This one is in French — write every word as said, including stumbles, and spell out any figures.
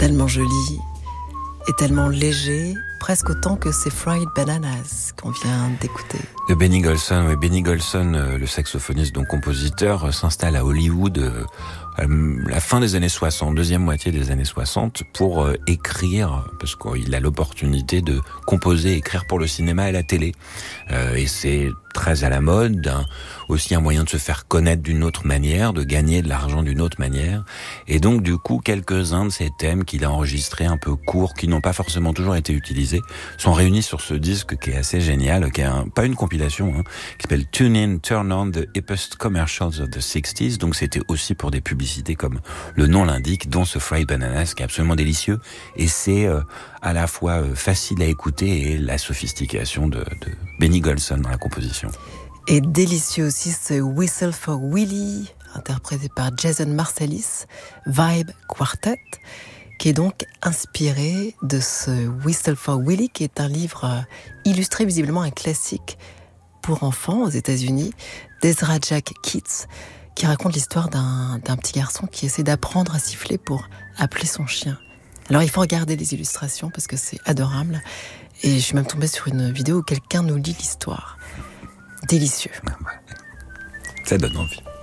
tellement joli et tellement léger, presque autant que ces Fried Bananas qu'on vient d'écouter. De Benny Golson, oui, Benny Golson, le saxophoniste, donc compositeur, s'installe à Hollywood à la fin des années soixante, deuxième moitié des années soixante, pour écrire, parce qu'il a l'opportunité de composer, écrire pour le cinéma et la télé. Euh, et c'est très à la mode, hein, aussi un moyen de se faire connaître d'une autre manière, de gagner de l'argent d'une autre manière. Et donc, du coup, quelques-uns de ces thèmes qu'il a enregistrés un peu courts, qui n'ont pas forcément toujours été utilisés, sont réunis sur ce disque qui est assez génial, qui est un, pas une compilation, hein, qui s'appelle Tune In, Turn On, The Hippest Commercials of the sixties. Donc, c'était aussi pour des publicités comme le nom l'indique, dont ce Fried Bananas, qui est absolument délicieux. Et c'est euh, à la fois euh, facile à écouter et la sophistication de, de Benny Golson dans la composition. Et délicieux aussi ce Whistle for Willie, interprété par Jason Marsalis, Vibe Quartet, qui est donc inspiré de ce Whistle for Willie, qui est un livre illustré, visiblement un classique pour enfants aux États-Unis, d'Ezra Jack Keats, qui raconte l'histoire d'un, d'un petit garçon qui essaie d'apprendre à siffler pour appeler son chien. Alors il faut regarder les illustrations parce que c'est adorable. Et je suis même tombée sur une vidéo où quelqu'un nous lit l'histoire. Délicieux. Ça donne envie.